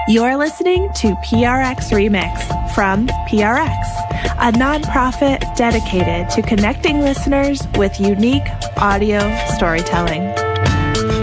You're listening to PRX Remix from PRX, a nonprofit dedicated to connecting listeners with unique audio storytelling.